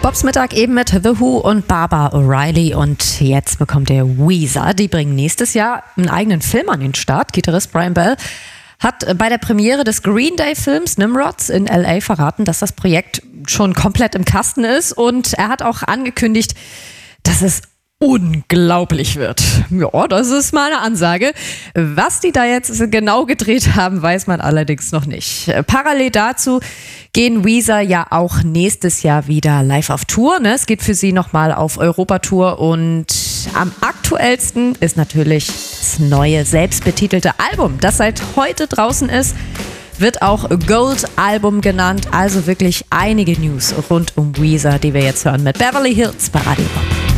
Tops Mittag eben mit The Who und Barbara O'Reilly. Und jetzt bekommt der Weezer. Die bringen nächstes Jahr einen eigenen Film an den Start. Gitarrist Brian Bell hat bei der Premiere des Green Day Films Nimrods in L.A. verraten, dass das Projekt schon komplett im Kasten ist. Und er hat auch angekündigt, dass es unglaublich wird. Ja, das ist mal eine Ansage. Was die da jetzt genau gedreht haben, weiß man allerdings noch nicht. Parallel dazu gehen Weezer ja auch nächstes Jahr wieder live auf Tour. Es geht für sie nochmal auf Europatour und am aktuellsten ist natürlich das neue, selbstbetitelte Album, das seit heute draußen ist. Wird auch Gold Album genannt. Also wirklich einige News rund um Weezer, die wir jetzt hören mit Beverly Hills bei Radio Bob.